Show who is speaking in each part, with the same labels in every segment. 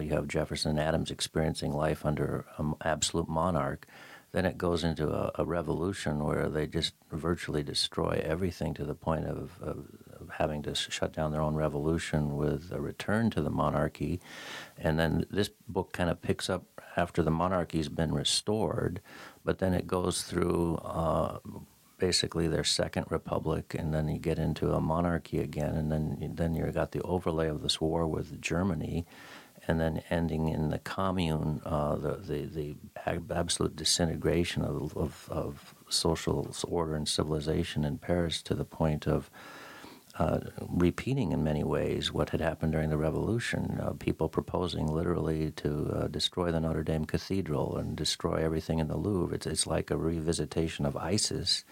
Speaker 1: you have Jefferson and Adams experiencing life under an absolute monarch. Then it goes into a revolution where they just virtually destroy everything to the point of having to shut down their own revolution with a return to the monarchy. And then this book kind of picks up after the monarchy's been restored, but then it goes through basically their second republic, and then you get into a monarchy again, and then you got the overlay of this war with Germany, and then ending in the commune, the absolute disintegration of social order and civilization in Paris to the point of repeating in many ways what had happened during the Revolution. People proposing literally to destroy the Notre Dame Cathedral and destroy everything in the Louvre. It's like a revisitation of ISIS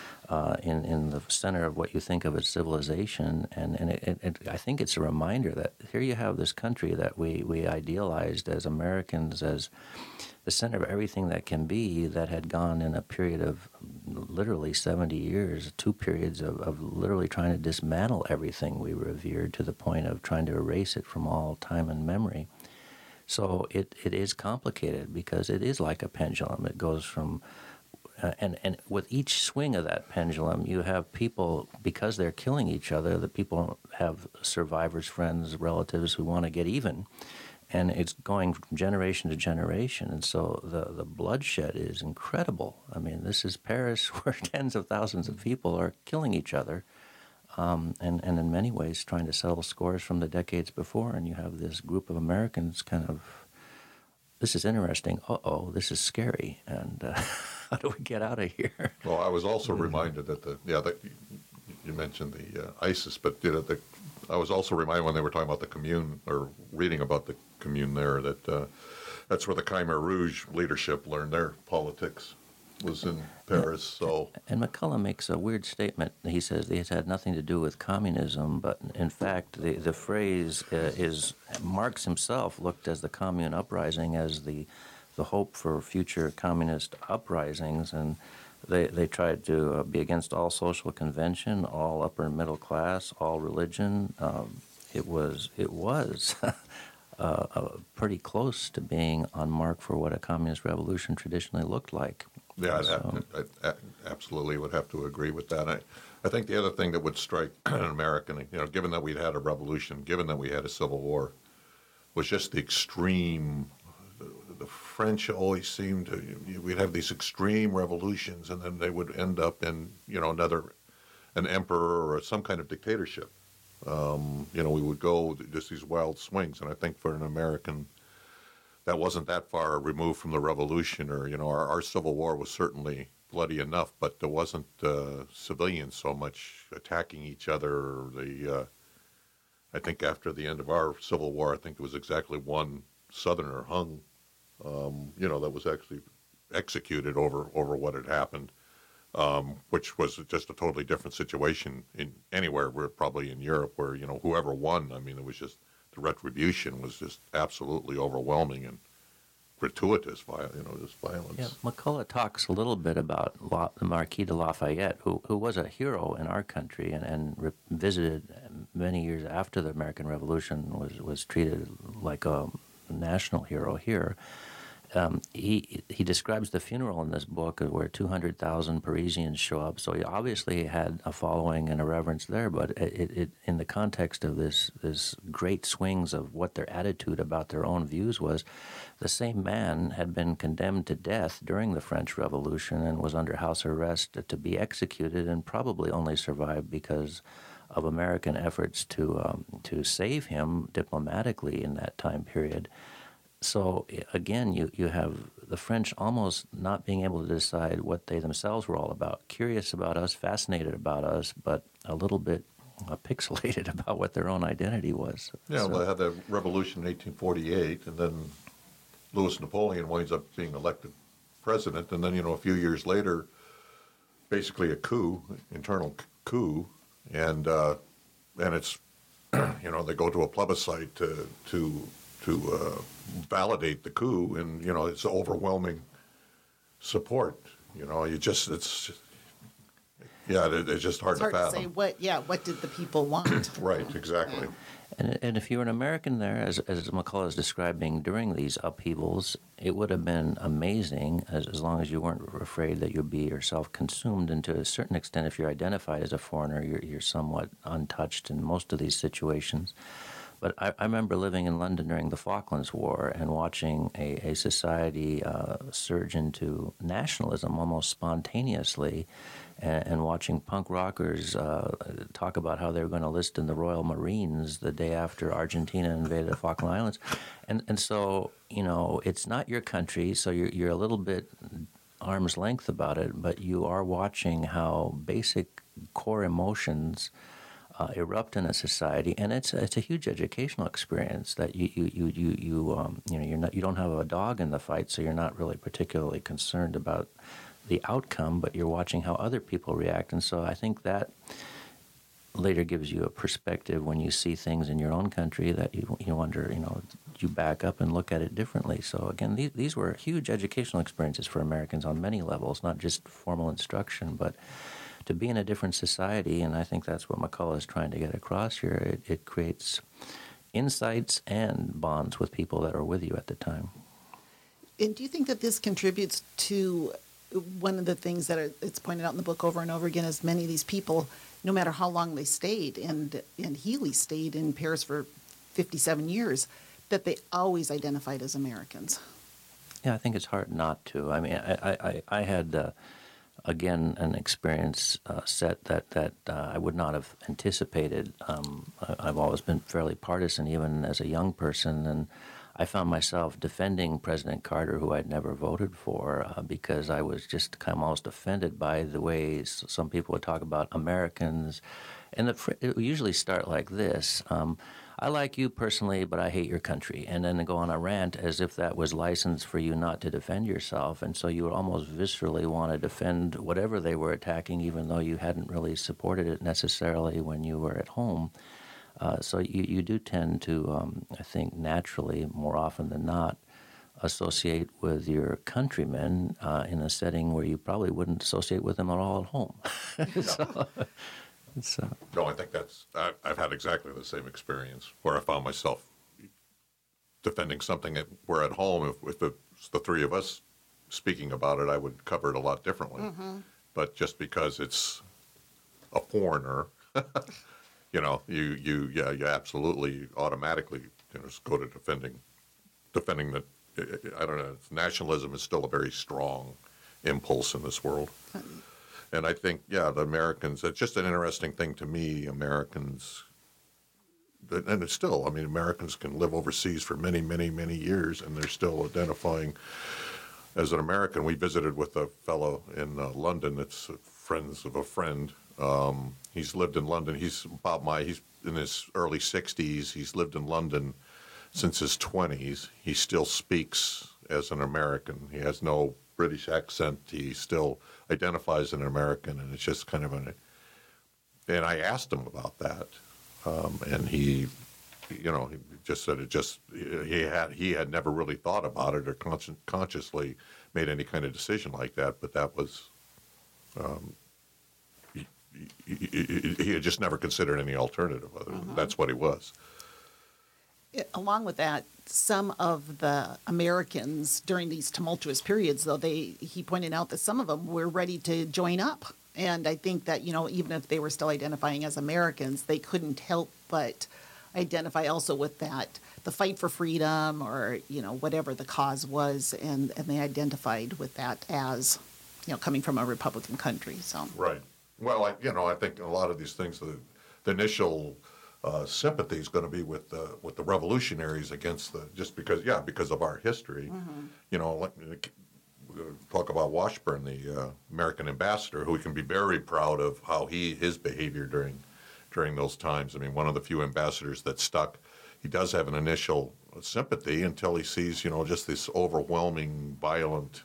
Speaker 1: in the center of what you think of as civilization. And I think it's a reminder that here you have this country that we idealized as Americans as the center of everything that can be, that had gone in a period of literally 70 years, 2 periods of literally trying to dismantle everything we revered to the point of trying to erase it from all time and memory. So it is complicated because it is like a pendulum. It goes from and with each swing of that pendulum, you have people, because they're killing each other, the people have survivors, friends, relatives who want to get even. And it's going from generation to generation. And so the bloodshed is incredible. I mean, this is Paris where tens of thousands of people are killing each other and in many ways trying to settle scores from the decades before. And you have this group of Americans kind of, this is interesting. This is scary. And how do we get out of here?
Speaker 2: Well, I was also reminded that you mentioned the ISIS, but I was also reminded when they were talking about the Commune, or reading about the Commune there, that that's where the Khmer Rouge leadership learned their politics, was in Paris. So,
Speaker 1: and McCullough makes a weird statement. He says it had nothing to do with communism, but in fact the phrase is Marx himself looked as the Commune uprising as the hope for future communist uprisings, and they tried to be against all social convention, all upper and middle class, all religion. It was pretty close to being on mark for what a communist revolution traditionally looked like.
Speaker 2: Yeah, I absolutely would have to agree with that. I think the other thing that would strike an American, given that we'd had a revolution, given that we had a civil war, was just the extreme. The French always seemed to, we'd have these extreme revolutions, and then they would end up in, an emperor or some kind of dictatorship. We would go just these wild swings, and I think for an American, that wasn't that far removed from the revolution, or, our Civil War was certainly bloody enough, but there wasn't civilians so much attacking each other. I think after the end of our Civil War, I think it was exactly one Southerner hung, that was actually executed over what had happened, which was just a totally different situation in anywhere, probably in Europe, where, whoever won, I mean, it was just, the retribution was just absolutely overwhelming and gratuitous, just violence.
Speaker 1: Yeah, McCullough talks a little bit about the Marquis de Lafayette, who was a hero in our country and visited many years after the American Revolution, was treated like a national hero here. He describes the funeral in this book where 200,000 Parisians show up. So he obviously had a following and a reverence there, but it in the context of this great swings of what their attitude about their own views was, the same man had been condemned to death during the French Revolution and was under house arrest to be executed, and probably only survived because of American efforts to save him diplomatically in that time period. So again, you have the French almost not being able to decide what they themselves were all about, curious about us, fascinated about us, but a little bit pixelated about what their own identity was.
Speaker 2: Yeah, well, they had the revolution in 1848, and then Louis Napoleon winds up being elected president, and then, a few years later, basically a coup, internal coup, and it's, they go to a plebiscite to validate the coup, and it's overwhelming support. It's just hard to fathom.
Speaker 3: Say what did the people want?
Speaker 2: Right, exactly.
Speaker 1: And if you were an American there, as McCullough is describing, during these upheavals, it would have been amazing as long as you weren't afraid that you'd be yourself consumed. And to a certain extent, if you're identified as a foreigner, you're somewhat untouched in most of these situations. But I remember living in London during the Falklands War and watching a society surge into nationalism almost spontaneously, and watching punk rockers talk about how they were going to enlist in the Royal Marines the day after Argentina invaded the Falkland Islands. And so, it's not your country, so you're a little bit arm's length about it, but you are watching how basic core emotions erupt in a society, and it's a huge educational experience that you don't have a dog in the fight, so you're not really particularly concerned about the outcome, but you're watching how other people react, and so I think that later gives you a perspective when you see things in your own country that you wonder, you back up and look at it differently. So again, these were huge educational experiences for Americans on many levels, not just formal instruction, but to be in a different society, and I think that's what McCullough is trying to get across here. It creates insights and bonds with people that are with you at the time.
Speaker 3: And do you think that this contributes to one of the things that it's pointed out in the book over and over again is many of these people, no matter how long they stayed, and Healy stayed in Paris for 57 years, that they always identified as Americans?
Speaker 1: Yeah, I think it's hard not to. I mean, I had... again, an experience set that I would not have anticipated. I've always been fairly partisan, even as a young person, and I found myself defending President Carter, who I'd never voted for, because I was just kind of almost offended by the way some people would talk about Americans. And it would usually start like this. I like you personally, but I hate your country. And then go on a rant as if that was license for you not to defend yourself. And so you would almost viscerally want to defend whatever they were attacking, even though you hadn't really supported it necessarily when you were at home. So you do tend to, I think, naturally, more often than not, associate with your countrymen in a setting where you probably wouldn't associate with them at all at home.
Speaker 2: No, I think I've had exactly the same experience where I found myself defending something where at home, if it's the three of us speaking about it, I would cover it a lot differently. Mm-hmm. But just because it's a foreigner, you absolutely automatically just go to defending the, I don't know, nationalism is still a very strong impulse in this world. Mm-hmm. And I think, the Americans, it's just an interesting thing to me, Americans, and it's still, Americans can live overseas for many, many, many years, and they're still identifying as an American. We visited with a fellow in London that's friends of a friend. He's lived in London. He's in his early 60s. He's lived in London since his 20s. He still speaks as an American. He has no British accent. He still identifies as an American, and it's just kind of and I asked him about that, and he just said he had never really thought about it or consciously made any kind of decision like that, but that was he had just never considered any alternative other than that's what he was.
Speaker 3: Along with that, some of the Americans during these tumultuous periods, though, he pointed out that some of them were ready to join up. And I think that, even if they were still identifying as Americans, they couldn't help but identify also with that, the fight for freedom or, whatever the cause was. And they identified with that as, coming from a Republican country. So
Speaker 2: right. Well, I think a lot of these things, the initial sympathy is going to be with the revolutionaries against because of our history. Mm-hmm. Talk about Washburn, the American ambassador, who we can be very proud of how his behavior during those times. One of the few ambassadors that stuck. He does have an initial sympathy until he sees, just this overwhelming, violent.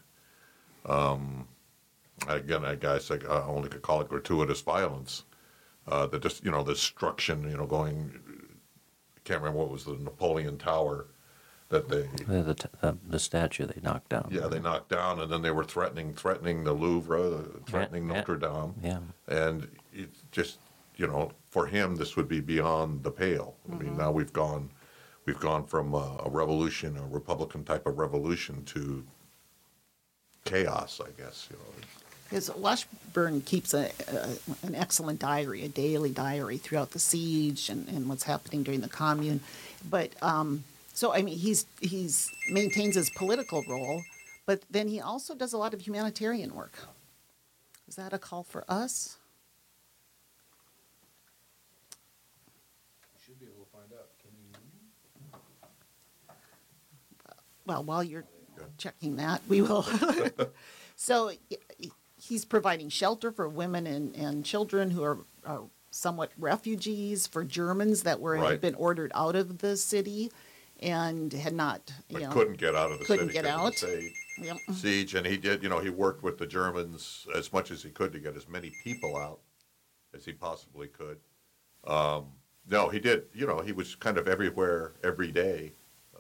Speaker 2: Again, I guess I only could call it gratuitous violence. The destruction, going. I can't remember what was the Napoleon Tower that
Speaker 1: the statue they knocked down.
Speaker 2: Yeah, they knocked down, and then they were threatening the Louvre, threatening Notre Dame.
Speaker 1: Yeah,
Speaker 2: and it just for him, this would be beyond the pale. I mean, now we've gone from a revolution, a Republican type of revolution, to chaos, I guess.
Speaker 3: Because Washburn keeps an excellent diary, a daily diary throughout the siege and what's happening during the commune. But so I mean, he's maintains his political role, but then he also does a lot of humanitarian work. Is that a call for us?
Speaker 4: You should be able to find out. Can you?
Speaker 3: Well, while you're checking that, we will. So he's providing shelter for women and children who are somewhat refugees, for Germans that had
Speaker 2: Right.
Speaker 3: been ordered out of the city and had not,
Speaker 2: But couldn't get out of the
Speaker 3: couldn't
Speaker 2: city.
Speaker 3: get
Speaker 2: because of
Speaker 3: out.
Speaker 2: the
Speaker 3: Yep.
Speaker 2: siege, and he did. He worked with the Germans as much as he could to get as many people out as he possibly could. No, he did. He was kind of everywhere every day.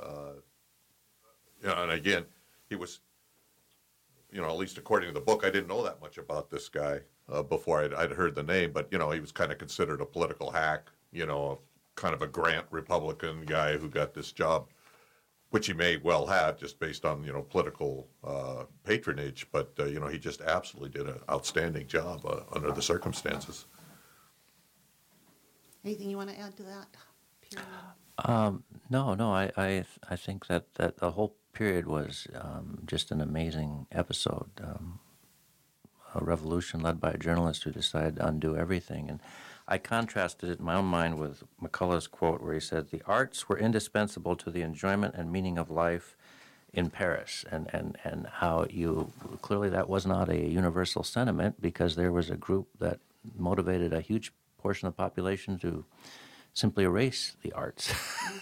Speaker 2: And again, he was. At least according to the book, I didn't know that much about this guy before I'd heard the name, but he was kind of considered a political hack. Kind of a Grant Republican guy who got this job, which he may well have just based on political patronage. But he just absolutely did an outstanding job under the circumstances.
Speaker 3: Anything you want to add to that period?
Speaker 1: No. I think that the whole period was just an amazing episode. A revolution led by a journalist who decided to undo everything. And I contrasted it in my own mind with McCullough's quote where he said, "The arts were indispensable to the enjoyment and meaning of life in Paris," and how clearly that was not a universal sentiment, because there was a group that motivated a huge portion of the population to simply erase the arts.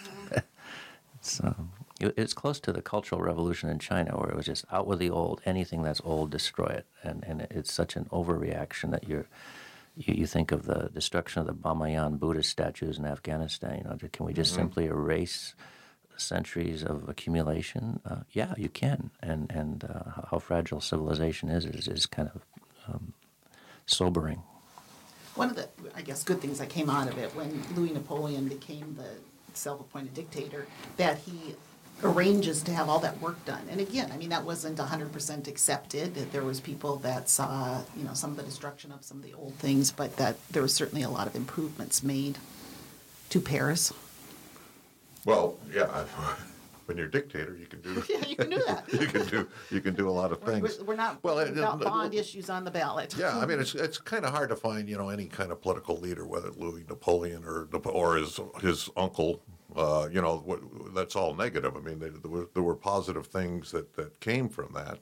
Speaker 1: It's close to the Cultural Revolution in China, where it was just out with the old, anything that's old, destroy it. And it's such an overreaction that you think of the destruction of the Bamiyan Buddhist statues in Afghanistan. Can we just simply erase centuries of accumulation? Yeah, you can. And how fragile civilization is kind of sobering.
Speaker 3: One of the, I guess, good things that came out of it when Louis Napoleon became the self-appointed dictator, that he arranges to have all that work done. And again, I mean, that wasn't 100% accepted. There was people that saw, some of the destruction of some of the old things, but that there was certainly a lot of improvements made to Paris.
Speaker 2: Well, yeah. When you're a dictator, you can do.
Speaker 3: Yeah, you can do that.
Speaker 2: you can do a lot of things.
Speaker 3: We're not about bond issues on the ballot.
Speaker 2: Yeah, I mean, it's kind of hard to find any kind of political leader, whether Louis Napoleon or his uncle. That's all negative. I mean, there were positive things that came from that.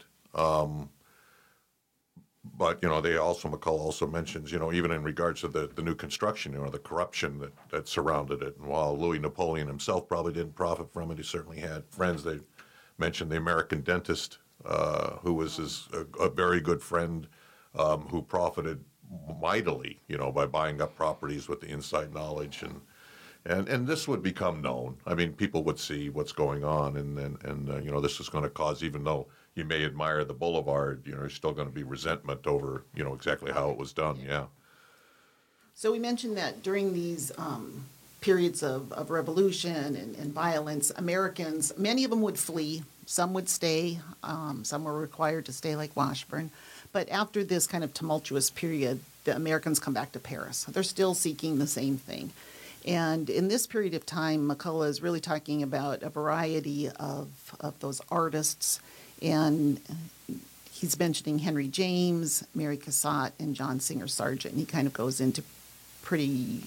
Speaker 2: But McCullough also mentions, even in regards to the new construction, the corruption that surrounded it. And while Louis Napoleon himself probably didn't profit from it, he certainly had friends. They mentioned the American dentist, who was a very good friend, who profited mightily, by buying up properties with the inside knowledge, and this would become known. I mean, people would see what's going on, and this is going to cause, even though you may admire the boulevard, there's still going to be resentment over, exactly how it was done. Yeah.
Speaker 3: So we mentioned that during these periods of revolution and violence, Americans, many of them would flee. Some would stay. Some were required to stay, like Washburn. But after this kind of tumultuous period, the Americans come back to Paris. They're still seeking the same thing. And in this period of time, McCullough is really talking about a variety of those artists. And he's mentioning Henry James, Mary Cassatt, and John Singer Sargent. And he kind of goes into pretty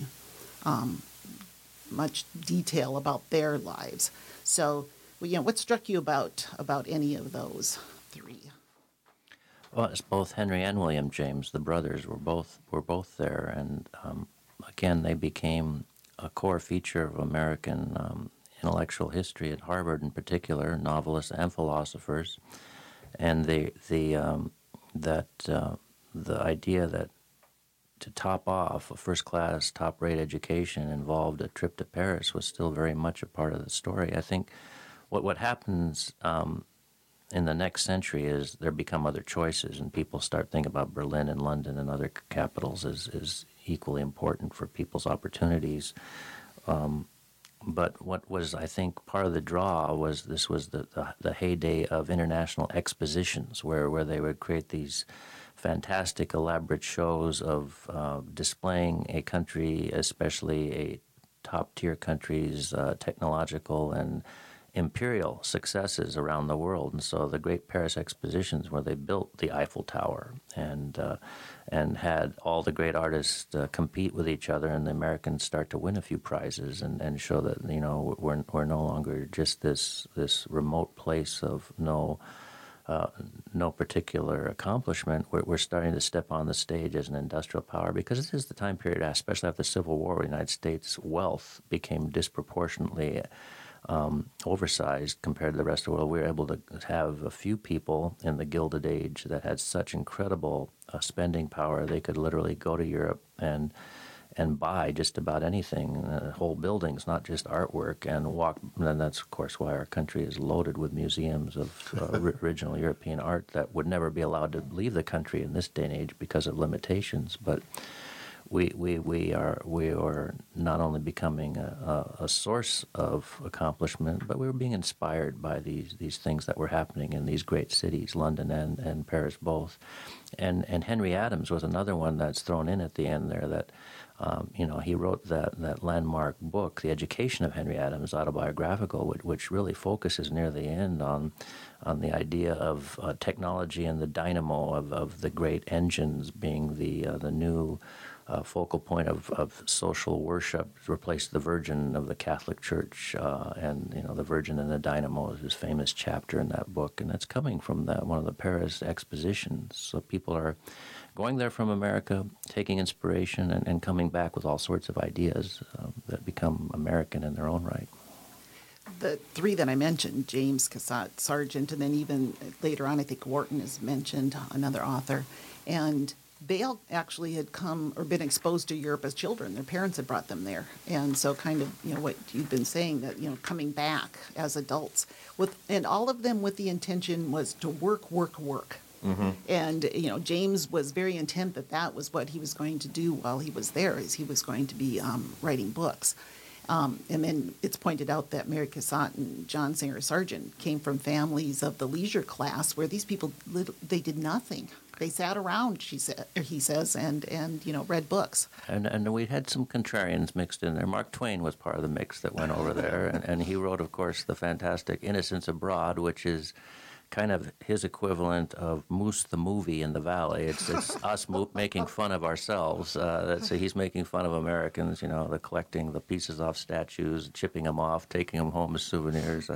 Speaker 3: much detail about their lives. So, what struck you about any of those three?
Speaker 1: Well, it's both Henry and William James, the brothers, were both there, and again, they became a core feature of American intellectual history at Harvard, in particular, novelists and philosophers, and the idea that to top off a first-class, top-rate education involved a trip to Paris was still very much a part of the story. I think what happens in the next century is there become other choices, and people start thinking about Berlin and London and other capitals as equally important for people's opportunities. But what was, I think, part of the draw was this was the heyday of international expositions, where they would create these fantastic, elaborate shows of displaying a country, especially a top-tier country's technological and imperial successes around the world. And so the Great Paris Expositions, where they built the Eiffel Tower and had all the great artists compete with each other, and the Americans start to win a few prizes and show that, you know, we're no longer just this remote place of no particular accomplishment. We're starting to step on the stage as an industrial power, because this is the time period, especially after the Civil War, where the United States' wealth became disproportionately oversized compared to the rest of the world. We were able to have a few people in the Gilded Age that had such incredible spending power. They could literally go to Europe and buy just about anything, whole buildings, not just artwork, and walk. And that's, of course, why our country is loaded with museums of original European art that would never be allowed to leave the country in this day and age because of limitations. But we are not only becoming a source of accomplishment, but we were being inspired by these things that were happening in these great cities, London and Paris both. And Henry Adams was another one that's thrown in at the end there, that he wrote that landmark book, The Education of Henry Adams, autobiographical, which really focuses near the end on the idea of technology and the dynamo of the great engines being the new focal point of social worship, replaced the Virgin of the Catholic Church, and the Virgin and the Dynamo is his famous chapter in that book, and that's coming from one of the Paris expositions. So people are going there from America, taking inspiration, and coming back with all sorts of ideas that become American in their own right.
Speaker 3: The three that I mentioned, James, Cassatt, Sargent, and then even later on, I think Wharton is mentioned, another author, and they all actually had come or been exposed to Europe as children. Their parents had brought them there. And so kind of, what you've been saying, that, coming back as adults. And all of them with the intention was to work. Mm-hmm. And, James was very intent that was what he was going to do while he was there, is he was going to be writing books. And then it's pointed out that Mary Cassatt and John Singer Sargent came from families of the leisure class, where these people, they did nothing. They sat around, he says, and read books. And
Speaker 1: we had some contrarians mixed in there. Mark Twain was part of the mix that went over there, and he wrote, of course, the fantastic Innocents Abroad, which is kind of his equivalent of Moose the movie in the Valley. It's us making fun of ourselves. So he's making fun of Americans, the collecting the pieces off statues, chipping them off, taking them home as souvenirs.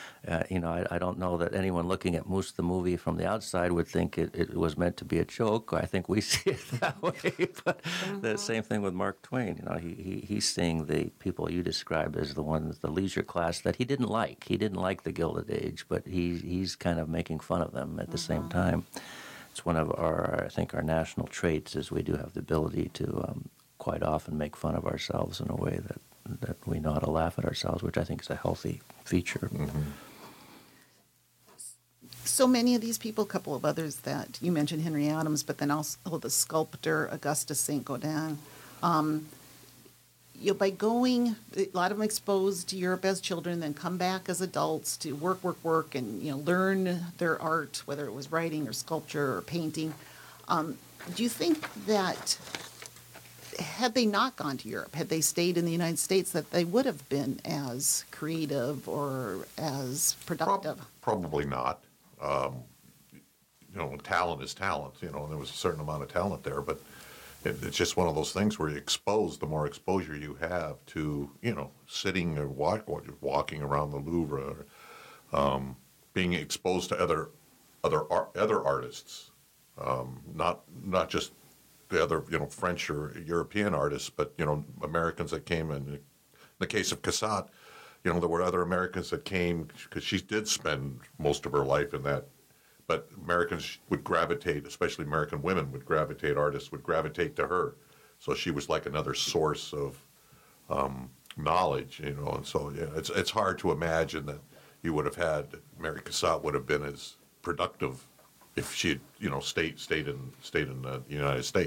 Speaker 1: I don't know that anyone looking at Moose the movie from the outside would think it was meant to be a joke. I think we see it that way. But the same thing with Mark Twain. He's seeing the people you described as the leisure class that he didn't like. He didn't like the Gilded Age, but he's kind of making fun of them at the same time. It's one of our national traits, is we do have the ability to quite often make fun of ourselves in a way that we know how to laugh at ourselves, which I think is a healthy feature. Mm-hmm. So many of these people, a couple of others that you mentioned, Henry Adams, but then also the sculptor Augustus Saint-Gaudens. By going, a lot of them exposed to Europe as children, then come back as adults to work, and learn their art, whether it was writing or sculpture or painting. Do you think that had they not gone to Europe, had they stayed in the United States, that they would have been as creative or as productive?
Speaker 2: Probably not. Talent is talent, and there was a certain amount of talent there, but it's just one of those things where you're exposed. The more exposure you have to, sitting or walking around the Louvre, being exposed to other artists, not just the other, French or European artists, but, Americans that came in the case of Cassatt, there were other Americans that came, because she did spend most of her life in that. But Americans would gravitate, especially American women artists would gravitate to her. So she was like another source of knowledge, And so, it's hard to imagine that you would have had, Mary Cassatt would have been as productive if she had, stayed in the United States.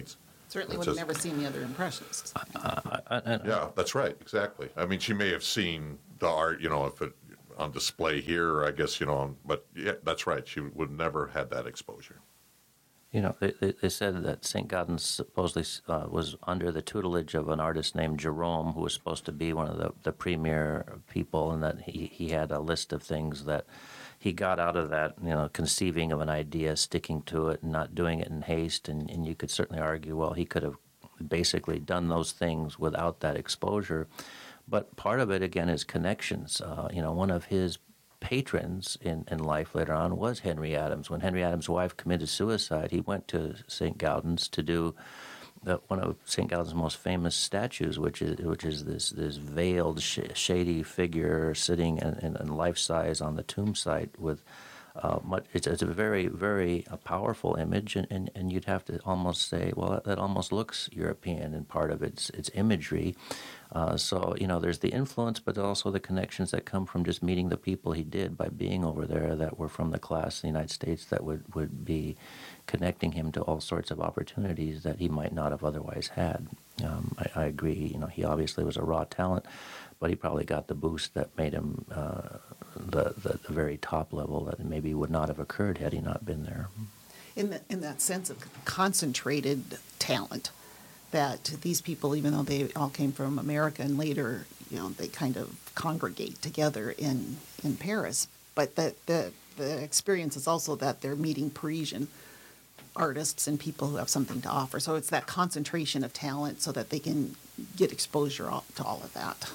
Speaker 3: Certainly
Speaker 2: It's
Speaker 3: would have
Speaker 2: just-
Speaker 3: never seen the other Impressionists.
Speaker 2: Yeah, that's right, exactly. I mean, she may have seen the art, if it on display here, I guess, but yeah, that's right. She would never had that exposure.
Speaker 1: They said that St. Gaudens supposedly was under the tutelage of an artist named Jerome, who was supposed to be one of the premier people, and that he had a list of things that he got out of that, conceiving of an idea, sticking to it, and not doing it in haste. And you could certainly argue, well, he could have basically done those things without that exposure. But part of it, again, is connections. One of his patrons in life later on was Henry Adams. When Henry Adams' wife committed suicide, he went to St. Gaudens to do one of St. Gaudens' most famous statues, which is this veiled, shady figure sitting in life size on the tomb site with. It's a very, very powerful image, and you'd have to almost say, well, that almost looks European in part of its imagery. So, there's the influence, but also the connections that come from just meeting the people he did by being over there that were from the class in the United States that would be connecting him to all sorts of opportunities that he might not have otherwise had. I agree, he obviously was a raw talent, but he probably got the boost that made him the very top level that maybe would not have occurred had he not been there.
Speaker 3: In that sense of concentrated talent, that these people, even though they all came from America and later, they kind of congregate together in Paris. But the experience is also that they're meeting Parisian artists and people who have something to offer. So it's that concentration of talent so that they can get exposure to all of that.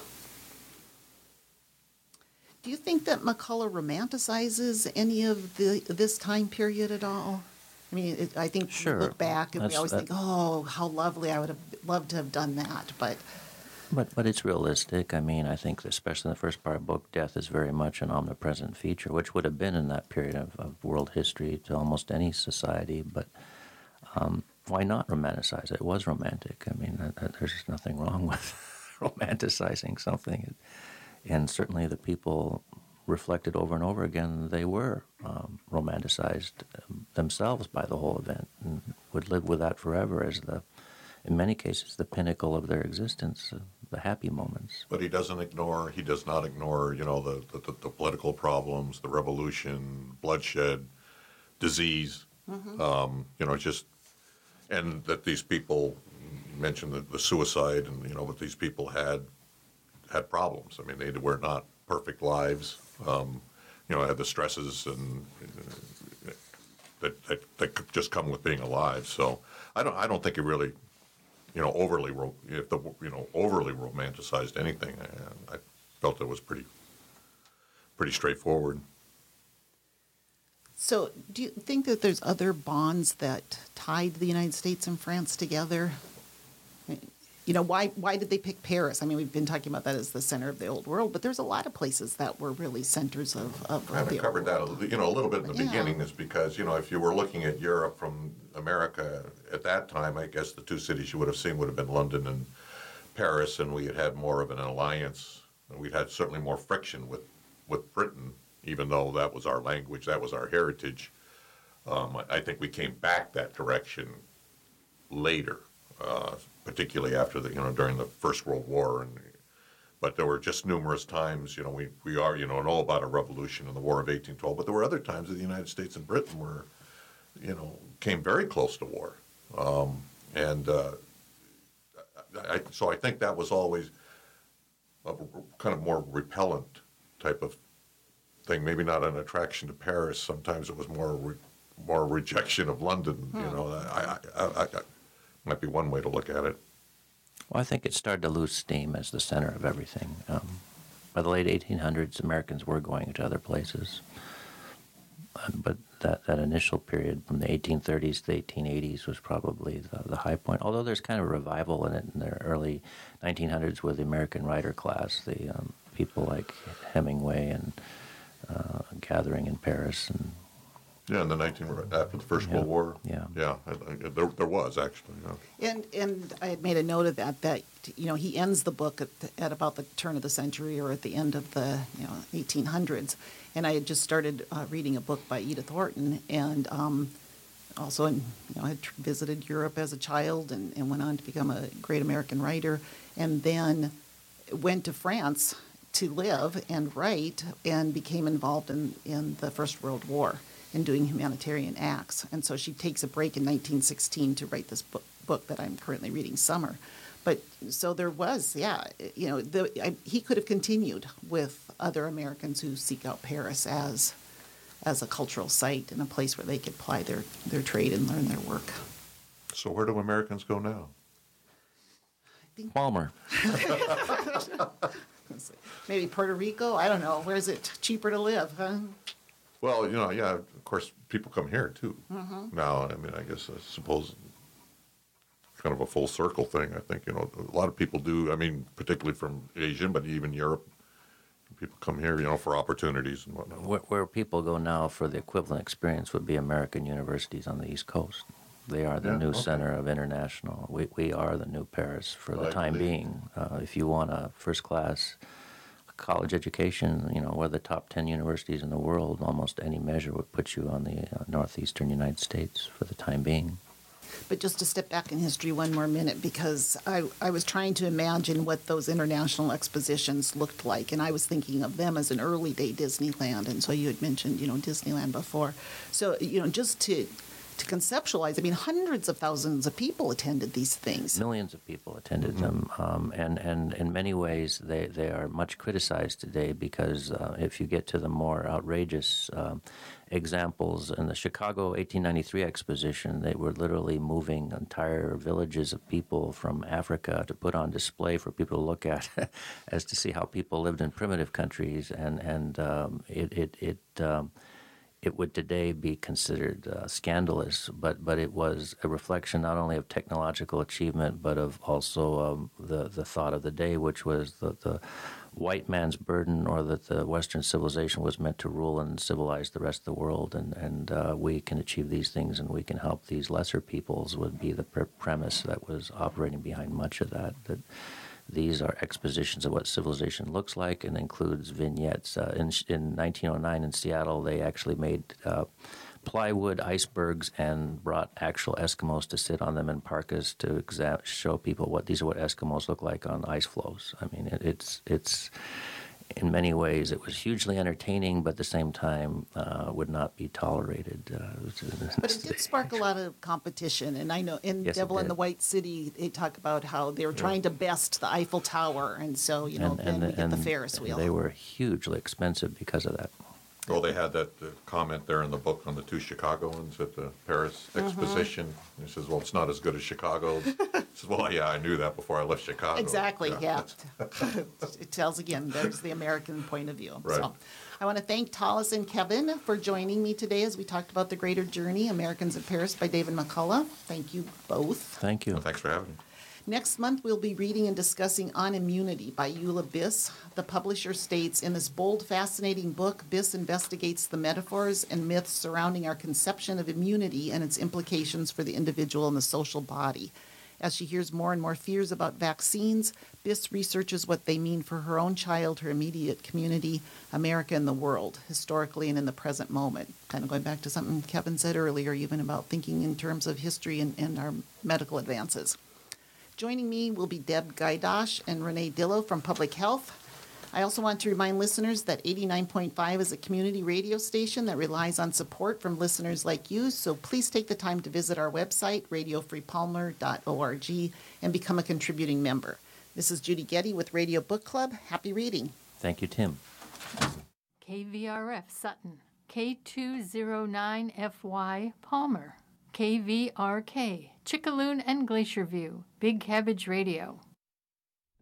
Speaker 3: Do you think that McCullough romanticizes any of this time period at all? I mean, I think
Speaker 1: Sure.
Speaker 3: we look back and we always think,
Speaker 1: That-
Speaker 3: oh, how lovely, I would have loved to have done that. But
Speaker 1: But it's realistic. I mean, I think especially in the first part of the book, death is very much an omnipresent feature, which would have been in that period of world history to almost any society. But why not romanticize it? It was romantic. I mean, there's just nothing wrong with romanticizing something. And certainly the people reflected over and over again, they were romanticized themselves by the whole event and would live with that forever as in many cases, the pinnacle of their existence, the happy moments.
Speaker 2: But he does not ignore, the political problems, the revolution, bloodshed, disease, and that these people, you mentioned the suicide, and, but these people had problems. I mean, they were not perfect lives, had the stresses and that could just come with being alive. So I don't think he really, overly romanticized anything. I felt it was pretty straightforward.
Speaker 3: so do you think that there's other bonds that tied the United States and France together? Why did they pick Paris? I mean, we've been talking about that as the center of the old world, but there's a lot of places that were really centers of
Speaker 2: I haven't
Speaker 3: the
Speaker 2: covered that
Speaker 3: old world.
Speaker 2: a little bit in the
Speaker 3: Yeah.
Speaker 2: beginning is because, if you were looking at Europe from America at that time, I guess the two cities you would have seen would have been London and Paris, and we had more of an alliance. We'd had certainly more friction with Britain, even though that was our language, that was our heritage. I think we came back that direction later, particularly after during the First World War, but there were just numerous times, we know about a revolution in the War of 1812, but there were other times that the United States and Britain were, came very close to war, so I think that was always a kind of more repellent type of thing. Maybe not an attraction to Paris. Sometimes it was more rejection of London. I might be one way to look at it.
Speaker 1: Well, I think it started to lose steam as the center of everything. By the late 1800s, Americans were going to other places. But that initial period from the 1830s to the 1880s was probably the high point. Although there's kind of a revival in it in the early 1900s with the American writer class, the people like Hemingway and gathering in Paris. And
Speaker 2: Yeah, in the after the First World War.
Speaker 1: Yeah.
Speaker 2: There was actually. Yeah.
Speaker 3: And I had made a note of that he ends the book at about the turn of the century or at the end of the 1800s, and I had just started reading a book by Edith Wharton, and also, had visited Europe as a child and went on to become a great American writer, and then went to France to live and write and became involved in the First World War and doing humanitarian acts. And so she takes a break in 1916 to write this book that I'm currently reading, Summer. But so there was, he could have continued with other Americans who seek out Paris as a cultural site and a place where they could ply their trade and learn their work.
Speaker 2: So where do Americans go now?
Speaker 1: Palmer.
Speaker 3: Maybe Puerto Rico? I don't know. Where is it cheaper to live, huh?
Speaker 2: Well, of course, people come here too. Now, I mean, I guess I suppose kind of a full circle thing. I think, a lot of people do, I mean, particularly from Asia, but even Europe, people come here, for opportunities and whatnot.
Speaker 1: Where people go now for the equivalent experience would be American universities on the East Coast. They are the new center of international. We are the new Paris for the time being. If you want a first-class college education, we're the top 10 universities in the world. Almost any measure would put you on the northeastern United States for the time being.
Speaker 3: But just to step back in history one more minute, because I was trying to imagine what those international expositions looked like, and I was thinking of them as an early day Disneyland, and so you had mentioned, Disneyland before. So, just to conceptualize, I mean, hundreds of thousands of people attended these things.
Speaker 1: Millions of people attended them, and in many ways they are much criticized today because if you get to the more outrageous examples, in the Chicago 1893 exposition, they were literally moving entire villages of people from Africa to put on display for people to look at as to see how people lived in primitive countries, and it would today be considered scandalous, but it was a reflection not only of technological achievement, but of also the thought of the day, which was the white man's burden, or that the Western civilization was meant to rule and civilize the rest of the world, and we can achieve these things and we can help these lesser peoples, would be the premise that was operating behind much of that. These are expositions of what civilization looks like and includes vignettes. In 1909 in Seattle, they actually made plywood icebergs and brought actual Eskimos to sit on them in parkas to show people what Eskimos look like on ice floes. I mean, it's in many ways it was hugely entertaining, but at the same time would not be tolerated.
Speaker 3: But it did spark a lot of competition, and I know in
Speaker 1: Yes,
Speaker 3: Devil
Speaker 1: it
Speaker 3: in the
Speaker 1: did.
Speaker 3: White City, they talk about how they were trying to best the Eiffel Tower, and so, then we get the Ferris wheel.
Speaker 1: They were hugely expensive because of that.
Speaker 2: Well, they had that comment there in the book on the two Chicagoans at the Paris Exposition. He says, well, it's not as good as Chicago. He says, well, yeah, I knew that before I left Chicago.
Speaker 3: Exactly, yeah. It tells again, there's the American point of view.
Speaker 2: Right.
Speaker 3: So I want to thank Tallis and Kevin for joining me today as we talked about The Greater Journey, Americans in Paris by David McCullough. Thank you both.
Speaker 1: Thank you.
Speaker 2: Well, thanks for having me.
Speaker 3: Next month, we'll be reading and discussing On Immunity by Eula Biss. The publisher states, in this bold, fascinating book, Biss investigates the metaphors and myths surrounding our conception of immunity and its implications for the individual and the social body. As she hears more and more fears about vaccines, Biss researches what they mean for her own child, her immediate community, America, and the world, historically and in the present moment. Kind of going back to something Kevin said earlier, even about thinking in terms of history and our medical advances. Joining me will be Deb Gaidosh and Renee Dillo from Public Health. I also want to remind listeners that 89.5 is a community radio station that relies on support from listeners like you, so please take the time to visit our website, radiofreepalmer.org, and become a contributing member. This is Judy Getty with Radio Book Club. Happy reading.
Speaker 1: Thank you, Tim.
Speaker 5: KVRF Sutton, K209FY Palmer, KVRK Chickaloon and Glacier View, Big Cabbage Radio.